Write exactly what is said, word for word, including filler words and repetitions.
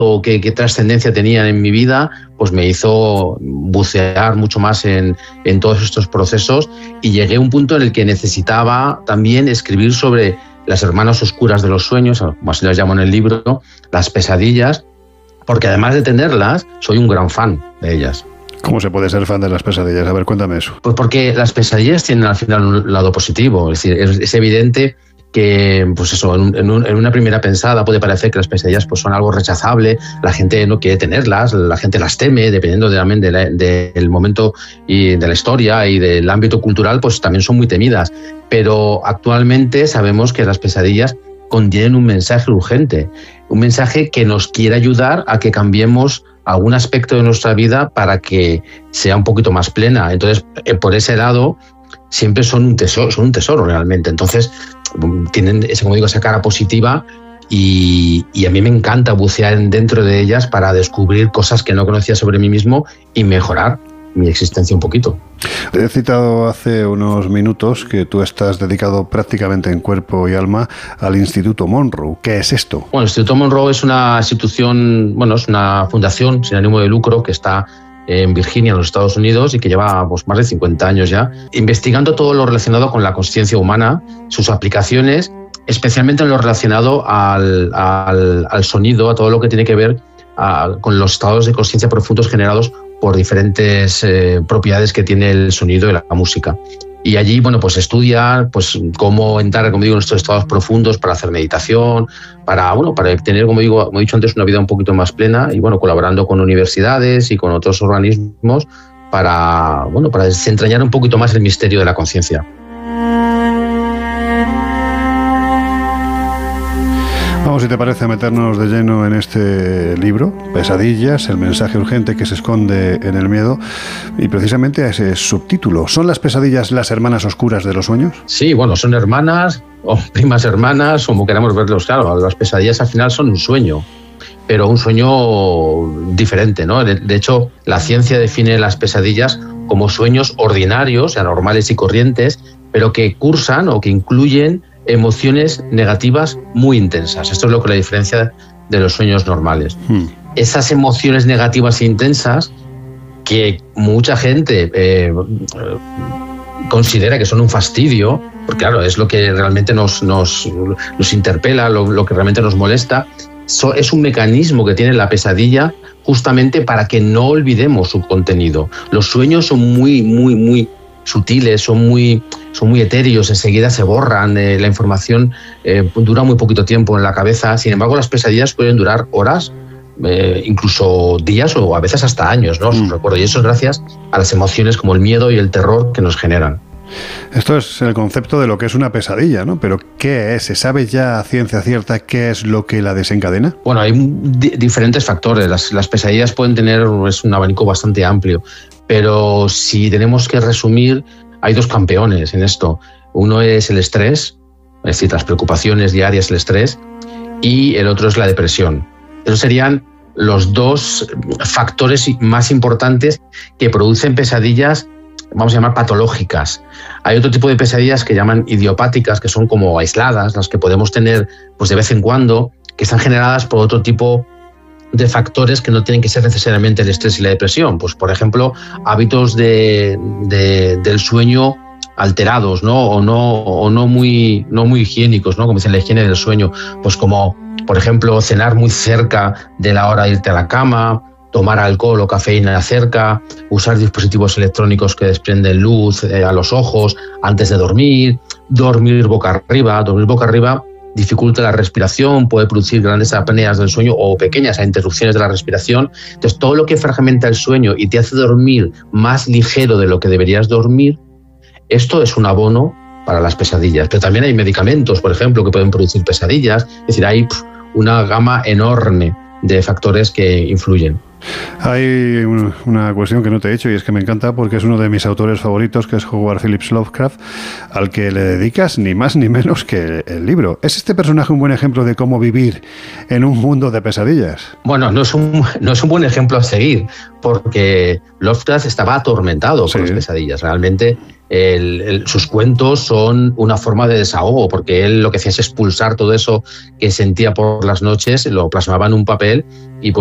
o qué, qué trascendencia tenían en mi vida, pues me hizo bucear mucho más en, en todos estos procesos, y llegué a un punto en el que necesitaba también escribir sobre las hermanas oscuras de los sueños, como así las llamo en el libro, las pesadillas, porque además de tenerlas, soy un gran fan de ellas. ¿Cómo se puede ser fan de las pesadillas? A ver, cuéntame eso. Pues porque las pesadillas tienen al final un lado positivo. Es decir, es, es evidente que, pues eso, en, en, un, en una primera pensada puede parecer que las pesadillas pues son algo rechazable, la gente no quiere tenerlas, la gente las teme, dependiendo de, de la, de, del momento y de la historia y del ámbito cultural, pues también son muy temidas. Pero actualmente sabemos que las pesadillas contienen un mensaje urgente, un mensaje que nos quiere ayudar a que cambiemos algún aspecto de nuestra vida para que sea un poquito más plena. Entonces, por ese lado, siempre son un tesoro, son un tesoro realmente. Entonces, tienen, como digo, esa cara positiva, y, y a mí me encanta bucear dentro de ellas para descubrir cosas que no conocía sobre mí mismo y mejorar mi existencia un poquito. He citado hace unos minutos que tú estás dedicado prácticamente en cuerpo y alma al Instituto Monroe. ¿Qué es esto? Bueno, el Instituto Monroe es una institución, bueno, es una fundación sin ánimo de lucro que está en Virginia, en los Estados Unidos, y que lleva pues, más de cincuenta años ya, investigando todo lo relacionado con la consciencia humana, sus aplicaciones, especialmente en lo relacionado al, al, al sonido, a todo lo que tiene que ver a, con los estados de consciencia profundos generados por diferentes eh, propiedades que tiene el sonido y la música. Y allí, bueno, pues estudia pues, cómo entrar, como digo, en estos estados profundos para hacer meditación, para, bueno, para tener, como digo, como he dicho antes, una vida un poquito más plena, y bueno, colaborando con universidades y con otros organismos para, bueno, para desentrañar un poquito más el misterio de la conciencia. Vamos, si te parece, a meternos de lleno en este libro, Pesadillas, el mensaje urgente que se esconde en el miedo, y precisamente a ese subtítulo. ¿Son las pesadillas las hermanas oscuras de los sueños? Sí, bueno, son hermanas o primas hermanas, como queramos verlos. Claro, las pesadillas al final son un sueño, pero un sueño diferente, ¿no? De, de hecho, la ciencia define las pesadillas como sueños ordinarios, anormales y corrientes, pero que cursan o que incluyen emociones negativas muy intensas. Esto es lo que la diferencia de los sueños normales. Hmm. Esas emociones negativas e intensas que mucha gente eh, considera que son un fastidio, porque claro, es lo que realmente nos, nos, nos interpela, lo, lo que realmente nos molesta, so, es un mecanismo que tiene la pesadilla justamente para que no olvidemos su contenido. Los sueños son muy, muy, muy sutiles, son muy, son muy etéreos, enseguida se borran, eh, la información eh, dura muy poquito tiempo en la cabeza. Sin embargo, las pesadillas pueden durar horas, eh, incluso días o a veces hasta años, ¿no? Mm. Recuerdo, y eso es gracias a las emociones como el miedo y el terror que nos generan. Esto es el concepto de lo que es una pesadilla, ¿no? Pero ¿qué es? ¿Se sabe ya a ciencia cierta qué es lo que la desencadena? Bueno, hay di- diferentes factores. Las, las pesadillas pueden tener es un abanico bastante amplio, pero si tenemos que resumir, hay dos campeones en esto. Uno es el estrés, es decir, las preocupaciones diarias, el estrés, y el otro es la depresión. Esos serían los dos factores más importantes que producen pesadillas, vamos a llamar patológicas. Hay otro tipo de pesadillas que llaman idiopáticas, que son como aisladas, las que podemos tener pues de vez en cuando, que están generadas por otro tipo de factores que no tienen que ser necesariamente el estrés y la depresión. Pues, por ejemplo, hábitos de, de, del sueño alterados, ¿no? O no, o no muy, no muy higiénicos, ¿no? Como dicen, la higiene del sueño. Pues como, por ejemplo, cenar muy cerca de la hora de irte a la cama, tomar alcohol o cafeína cerca, usar dispositivos electrónicos que desprenden luz eh, a los ojos antes de dormir, dormir boca arriba. Dormir boca arriba dificulta la respiración, puede producir grandes apneas del sueño o pequeñas interrupciones de la respiración. Entonces, todo lo que fragmenta el sueño y te hace dormir más ligero de lo que deberías dormir, esto es un abono para las pesadillas. Pero también hay medicamentos, por ejemplo, que pueden producir pesadillas. Es decir, hay pff, una gama enorme de factores que influyen. Hay una cuestión que no te he hecho y es que me encanta porque es uno de mis autores favoritos, que es Howard Phillips Lovecraft, al que le dedicas ni más ni menos que el libro. ¿Es este personaje un buen ejemplo de cómo vivir en un mundo de pesadillas? Bueno, no es un, no es un buen ejemplo a seguir, porque Lovecraft estaba atormentado sí. por las pesadillas. Realmente el, el, sus cuentos son una forma de desahogo, porque él lo que hacía es expulsar todo eso que sentía por las noches, lo plasmaba en un papel y